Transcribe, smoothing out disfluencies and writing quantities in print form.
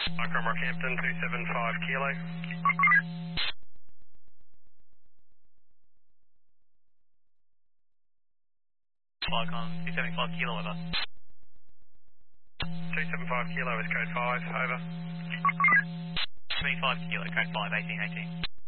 Akram Rockhampton 275 Kilo. Flycon 275 Kilo, over. 275 Kilo is code 5, over. 25 Kilo, code 5, 1818.